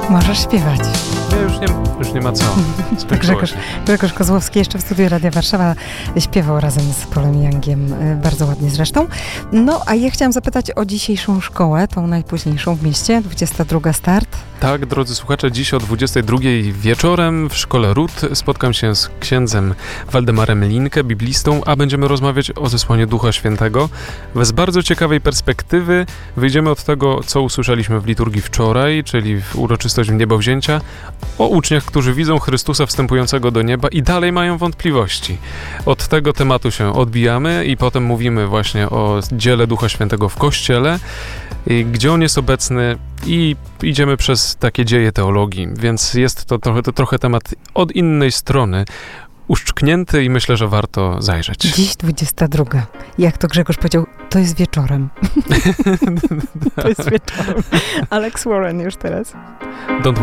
Możesz śpiewać. Nie, już nie ma co. Grzegorz Kozłowski jeszcze w studiu Radia Warszawa śpiewał razem z Polem Youngiem, bardzo ładnie zresztą. No, a ja chciałam zapytać o dzisiejszą szkołę, tą najpóźniejszą w mieście, 22 start. Tak, drodzy słuchacze, dziś o 22 wieczorem w szkole Ród spotkam się z księdzem Waldemarem Linkę, biblistą, a będziemy rozmawiać o zesłaniu Ducha Świętego. Z bardzo ciekawej perspektywy wyjdziemy od tego, co usłyszeliśmy w liturgii wczoraj, czyli w uroczystość Niebowzięcia, o uczniach, którzy widzą Chrystusa wstępującego do nieba i dalej mają wątpliwości. Od tego tematu się odbijamy i potem mówimy właśnie o dziele Ducha Świętego w Kościele, gdzie on jest obecny i idziemy przez takie dzieje teologii, więc jest to trochę temat od innej strony, uszczknięty i myślę, że warto zajrzeć. Dziś 22. Jak to Grzegorz powiedział, to jest wieczorem. To jest wieczorem. Alex Warren już teraz. Don't